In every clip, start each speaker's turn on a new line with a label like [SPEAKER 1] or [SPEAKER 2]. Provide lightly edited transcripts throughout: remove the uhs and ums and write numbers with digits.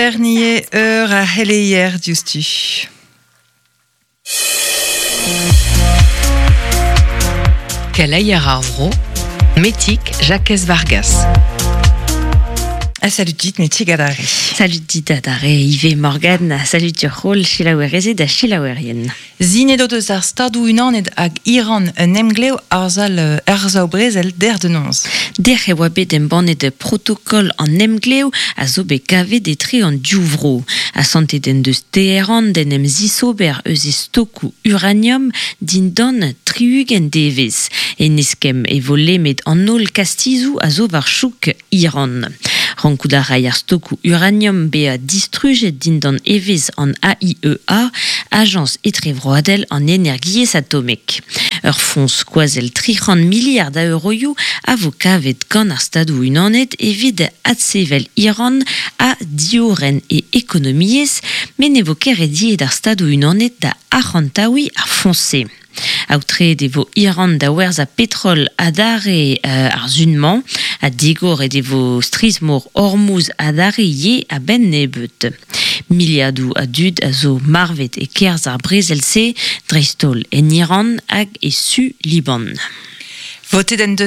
[SPEAKER 1] Dernier heure à Heleier justu.
[SPEAKER 2] Heleier Arvro, Métic Jacques Vargas.
[SPEAKER 1] Salut dit Métic Adare.
[SPEAKER 3] Salut dit Adare, Yves Morgan, salut tu rôle Chilawerese da Chilawerien.
[SPEAKER 1] Zinedo deus ar stadou unanet hag Iran un emgleo arzal erzao brezel der denonz.
[SPEAKER 3] Der e oa bet en banne de protokol an emgleo a zo be kave de tre an diouvro. A sante den deus Teheran den em zisober eus e stokou uranium din don triugen devez. En eskem e vole met an ol kastizou a zo var chouk Iran. Rankoudara ar stokou uranium be a distruget din don evez an AIEA, Agence etrevroadel an energiez atomek. Ur fons koazel 300 milliards d'euroioù a vo kavet gant ar stadou unanet evit atsevel Iran a dioren e ekonomiez, men ne vo ker ediet ar stadou unanet da arrantaoui ar fonse. Autre de vo Iran da werzh a petrol adare ar zunman, a digor e de vo strizmor Hormuz adare ye a ben nebeut. Miliadou a dud a zo marvet e kerz ar brezelse, dreistol en Iran hag e su Liban.
[SPEAKER 1] Votet en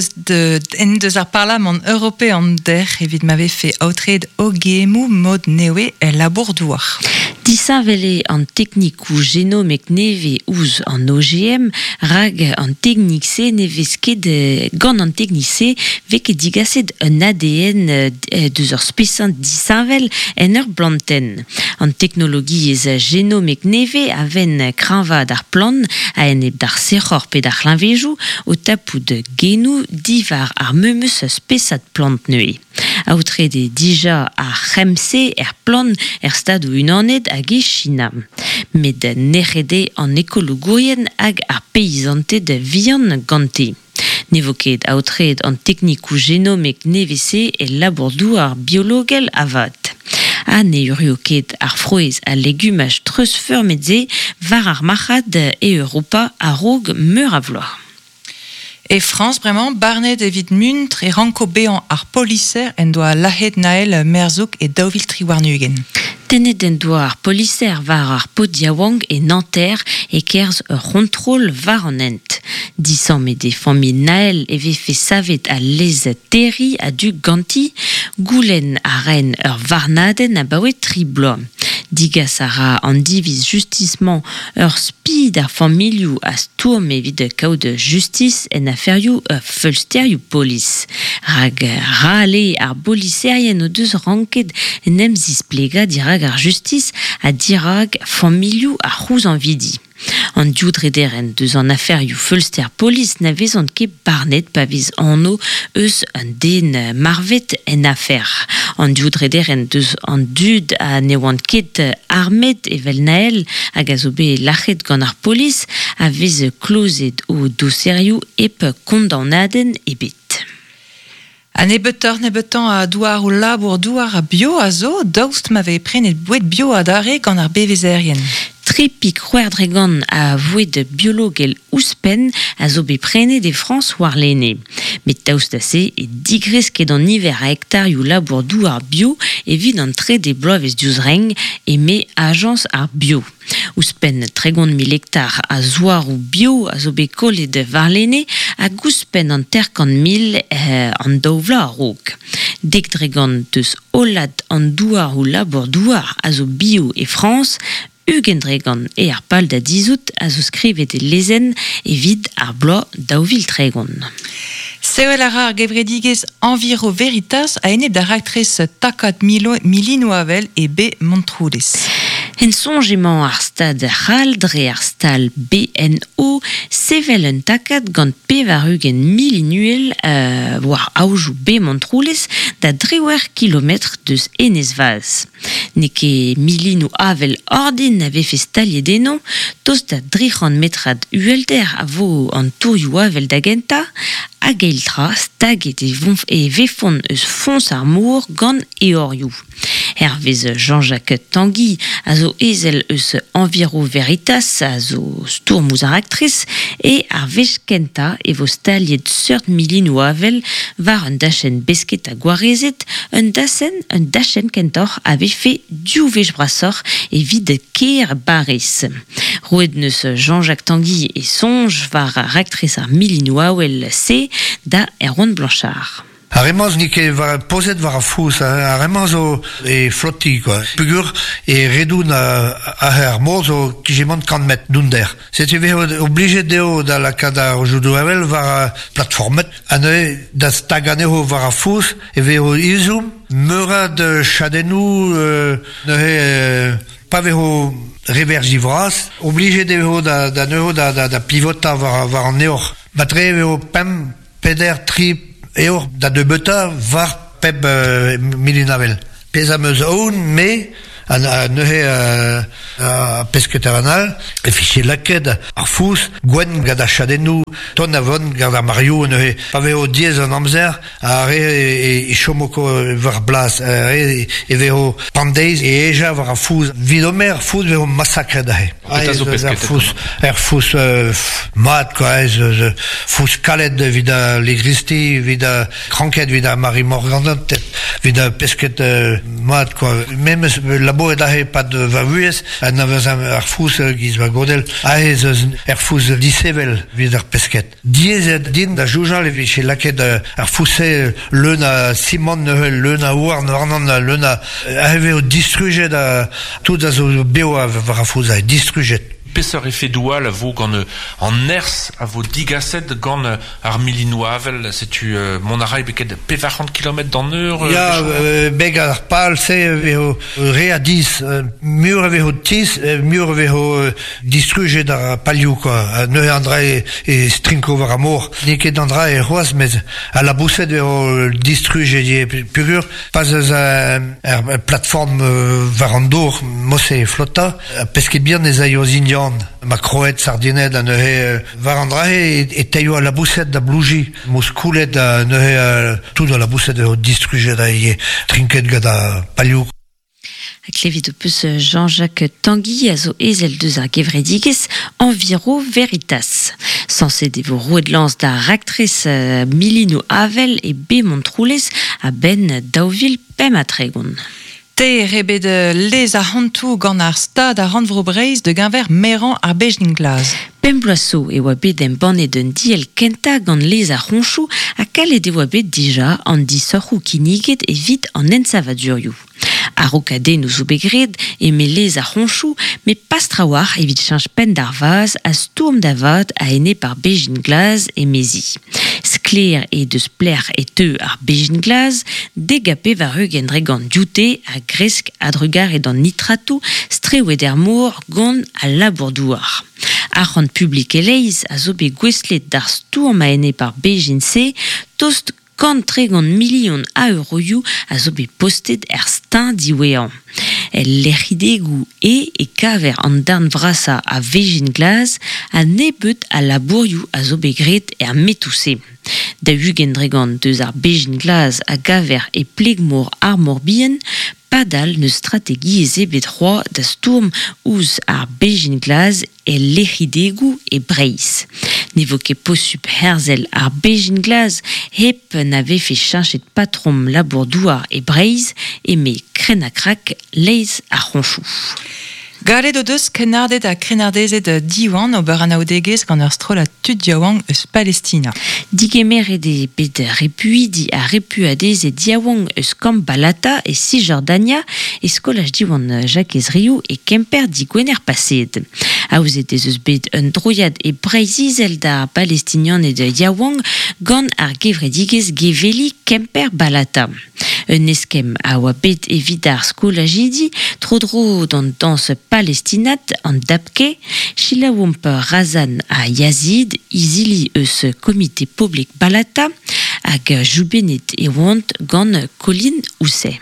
[SPEAKER 1] deus ar parlament européen der evit m'ave fait autred o gemou mod newe e labourdouar.
[SPEAKER 3] Disavele an teknikou genomek neve ouz an OGM, rag an teknik se nevez ket gant an teknik se veke digaset un ADN deus ur spesant disavel en ur blanten. An teknologi ez genomek neve a ven kranvad ar plan a en eb d'ar serc'hor pe d'ar l'invejou o tapou de genou divar ar memeus spesat plant neue. Autre de dija ar c'hemse plan stadou unanet hag e China. Met nerede an ekologoien hag ar peizante de vian gante. Nevoket autred an teknikou genomek nevese e labourdou ar biologel avat. Ha ne urioket ar froez a legumaj treus feurmedze var ar machat e Europa a rog meur a vloaz.
[SPEAKER 1] Et France, vraiment, Barnet David Munt et Ranko Béan ar policer en doa lahet Naël Merzouk et Dauvil Triwarnugen.
[SPEAKER 3] Tenet den doa ar policer var ar Podiawang et Nanterre et kerz ur contrôle var an ent. Disan met de familles Naël eve fe savet a lez terri a du ganti, goulen a ren ur varnaden a baouet triblo. Digas ara an diviz justisman ur speed ar familiou a stourm evit kaout de justice en aferioù feulsterioù polis. Rag rale ar boliserien o deus ranket en em zisplega dirag ar justice a dirag familiou a c'houz an vidi. An dioudrederen deus an aferioù feulster polis na vezant ket Barnet pa vez anno eus un den marvet en afer. An dioudrederen deus an dud a ne oant ket armet evel Naël hag a zo bet lachet gant ar polis a vez klozet o doserioù ep kondamnaden ebet.
[SPEAKER 1] A nebetan a douar ou labour douar a bio a zo, daoust m'ave prenet bouet bio a dare gant ar bevezerien.
[SPEAKER 3] Tripik c'hwerdregan a voet de biologel ouspen a zo be prene de France war lene. Met taoust da se e digrez ket an niver a hektarioù labour douar bio evit an tre de bloavezh diouzreng e me agence ar bio. Ouspen 30.000 hectar a zoar ou bio a zo be kollet de var lene a gouspen an terkan 1000 an daouvla a rog. Dek-dregan deus holat an douar ou labour douar a zo bio e France, Ugendregan e ar pal da dizout a zo skrivet e lezen evit ar bloaz daouvil tregon.
[SPEAKER 1] Sewel ar gevredigez Enviro Veritas a enep da raktrez takat milinoavel e be Montroudez.
[SPEAKER 3] En sonjement ar stad c'hal dre ar stal BNO sevel un takat gant pevarugen milinuel war aoujou be Montroulez da 3 kilometr deus enez vaz. Neke milinou avel ordin ave fe stalye denon, tos da 300 metrad uelder a vo an tourioù avel da genta, hag eiltra staget e vefon eus fons ar mour gant eorioù. Hervez Jean-Jacques Tanguy, azo ezel eus Enviro Veritas, azo stourmouz ar actrice, et ar vechkenta e vo staliet seurt milin ou avel var un dachen besket a gwarezet, un dachen kentor ave fait diou vech brassor et vide keir baris. Roued neus Jean-Jacques Tanguy et songe var ar actrice ar milin ou avel se da Erwan Blanchard.
[SPEAKER 4] Arremaz nike var poset var a fous, arremaz o e flotti, quoi. Pugur e redoun a her moz o kijemant 40 met dunder. C'était obligé deo da la kada o judo avel var a platformet, ane da staganeo var a fous, e veo izum, meura de chadenou, pas veo revergivras, obligé deo da pivota var an eor. Batre veo pem, peder, trip, eo da de beta var peb milinavel. Pez a meus oun, me a neuhe a pesquetaranal, e fiche laket ar fous, gwen gad a chadenou, ton avon gad a Mario, neuhe pa veo diez an amzer, a re e chomoko var blas, a re e veo pandeiz, e eja var a fous vidomer, fous veo massacre da he. Er fous mat, quoi, fous kalet vida legristi, vida kranket, vida Marie Morgandant, vida pesquet mat, quoi. Même labo e dahe pat va vuez, an avaz ar fous giz va godel, ahez er fous disevel vid ar pesket. Diezet din da joujal e viche laket ar fousse leuna Simon leuna ouar nornan leuna aheve o distruget da tout da zo beo var ar fous distruget.
[SPEAKER 5] Pesser effet doual a vo gant an ers a vo digaset gant ar milinoavel, setu mon arai beket pe 40 km d'an eur.
[SPEAKER 4] Ya, beg ar pal se veo re a 10, mur veo 10, mur veo distruget ar paliou, quoi. Neuze andra e strinko var amor. Niket andra e roaz, mez a la bousset veo distruget e pugur, pas ar plateforme var an dour, mose flotta, pesket bien ez aio zindian, ma croette sardinet an neuze var an drahe e teio a la bousset da blouji, mous koulet da neuze tout da la bousset veo distruget da e trinket gada paliou.
[SPEAKER 3] Klevit eus Jean-Jacques Tanguy a zo ezel deus ar gevredigez Enviro Veritas. Sanse devo roed lans da actrice milino avel e be montroulez a ben daouvil pem a tregon.
[SPEAKER 1] Te rebe de les a hantou gant ar stad a randvro breiz de ganver meran ar bejninglaz.
[SPEAKER 3] Pembloasso e oa bet en banne d'un diel kenta gant les a ronchou a kalet e oa bet dija an disorc'hou kiniget e vid an ensavadurioù. A rokade nou zo begred e me les a ronchou, me pas trawar evit chanj pen d'ar vaz a stourm d'avad a ene par bejinglaz e mezi. Skler e deus pler e teu ar bejinglaz, degape va rugen regant dioute a gresk a drugar e dan nitrato streouet er mour gant a labourdouar. Ar rand publik eleiz a zo bet gweslet d'ar stourm a ene par bejin se, tost kant 30 million a euroioù a zo bet postet stin diwean. El lec'hidegou e kaver an darn vrasa a vejinglaz a nebeut a labourioù a zo bet gret metouse. Da hugen dregant deus ar bejinglaz a gaver e plegmour ar morbien, padal ne strategi e zebet c'hoa da stourm ouz ar bejinglaz e lec'hidegou e breiz. Ne vo ket possup herzel ar bejinglaz hep n'ave fe chanchet patrom labourdouar e breiz e me krenakrak leiz ar ronchou.
[SPEAKER 1] Galet o deus kenardet a krenardezet diwan ober an aodegez gant ur strol a tud diawang eus Palestina.
[SPEAKER 3] Digemer ede bet repui di a repuadez e diawang eus kamp Balata e Cisjordania e skolaj diwan Jacques Rio e kemper di gwener pased. Aouzet ez eus bet un droiad e breizizel da Palestinian e de diawang gant ar gevredigez geveli kemper Balata. Un eskem a oa bet evit ar skolajidi trodro d'an dans Palestinat an dapke, chilawomp razan a Yazid, izili eus komite publik Balata, hag joubenet e oant gant Colin Housset.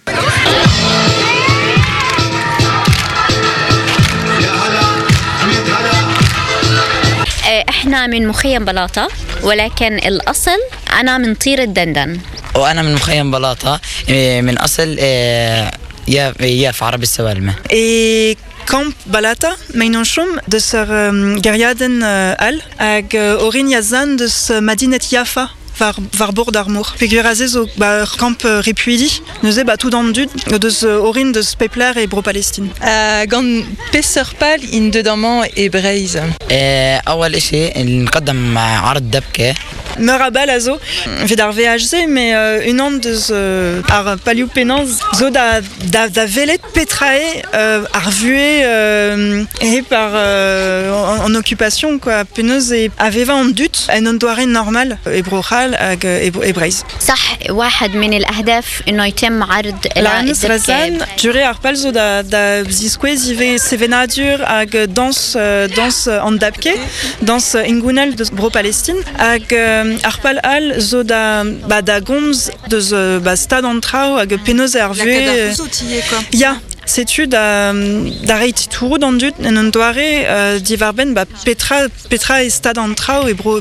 [SPEAKER 6] احنا من مخيم بلاطة ولكن الأصل أنا من طير الدندن.
[SPEAKER 7] وأنا من مخيم بلاطة من أصل يا في عرب السوالمة.
[SPEAKER 8] Et Camp Balata, mainonchom de ser geriaden al, hag orin yazan de s Madinet Yafa. Var bord d'armour. Pegurazez au camp Ripuidi, neuze tout dans dud de orin de pepler et bro Palestine.
[SPEAKER 1] Gant peserpal in dedamant hebreiz.
[SPEAKER 7] أول إشي نقدم عرض دبكة.
[SPEAKER 8] Meurabal azo, vedar VHZ, mais une onde de ar paliou penans zo da velet petrae arvué et par en occupation quoi peneuse et aveva en dut en ondoare normal ebrochal ag ebreiz.
[SPEAKER 6] صح واحد من الأهداف إنه يتم عرض
[SPEAKER 8] L'anus razan duré arpal zo da zisquez ive sevenadur ag danse en dabke danse ingunel de bro Palestine ag arpal al zo da gomz de stad antrao hag penaos ervue ya setu da reit tourou dans dut en un doare divarben petra e stad antrao e bro